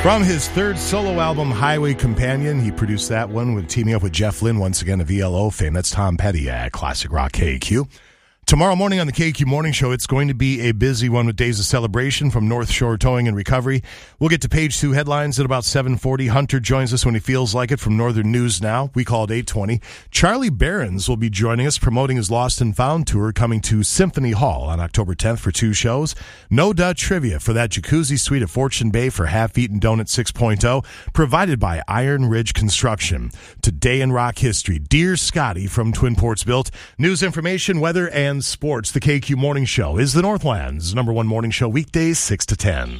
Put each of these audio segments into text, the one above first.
From his third solo album, Highway Companion, he produced that one with teaming up with Jeff Lynne, once again of VLO fame. That's Tom Petty at Classic Rock KQ. Tomorrow morning on the KQ Morning Show, it's going to be a busy one with days of celebration from North Shore Towing and Recovery. We'll get to page 2 headlines at about 7:40. Hunter joins us when he feels like it from Northern News Now. We call it 8:20. Charlie Barons will be joining us promoting his Lost and Found tour coming to Symphony Hall on October 10th for 2 shows. No Duh Trivia for that jacuzzi suite at Fortune Bay for Half-Eaten Donut 6.0 provided by Iron Ridge Construction. Today in rock history, Dear Scotty from Twin Ports Built. News, information, weather, and sports. The KQ Morning Show is the Northland's #1 morning show weekdays 6 to 10.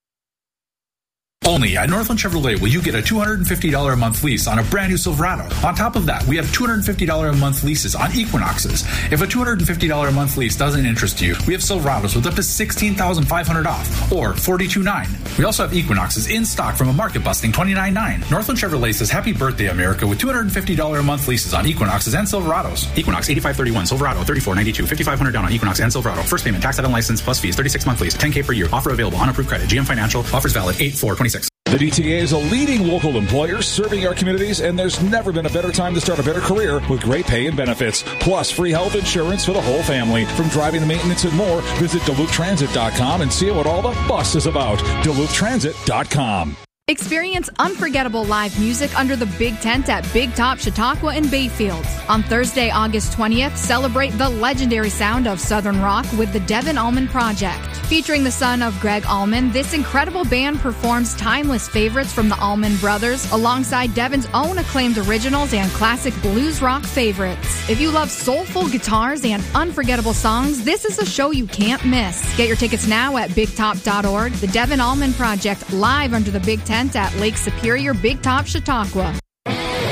Only at Northland Chevrolet will you get a $250 a month lease on a brand new Silverado. On top of that, we have $250 a month leases on Equinoxes. If a $250 a month lease doesn't interest you, we have Silverados with up to $16,500 off, or $42,900. We also have Equinoxes in stock from a market-busting $29,900. Northland Chevrolet says happy birthday, America, with $250 a month leases on Equinoxes and Silverados. Equinox 8531, Silverado 3492, $5,500 down on Equinox and Silverado. First payment, tax title license plus fees, 36-month lease, $10K per year. Offer available on approved credit. GM Financial. Offers valid 8/4/26. The DTA is a leading local employer serving our communities, and there's never been a better time to start a better career with great pay and benefits, plus free health insurance for the whole family. From driving to maintenance and more, visit DuluthTransit.com and see what all the fuss is about. DuluthTransit.com. Experience unforgettable live music under the big tent at Big Top Chautauqua in Bayfield. On Thursday, August 20th, celebrate the legendary sound of Southern rock with the Devin Allman Project. Featuring the son of Greg Allman, this incredible band performs timeless favorites from the Allman Brothers alongside Devin's own acclaimed originals and classic blues rock favorites. If you love soulful guitars and unforgettable songs, this is a show you can't miss. Get your tickets now at bigtop.org. The Devin Allman Project live under the big tent at Lake Superior, Big Top, Chautauqua.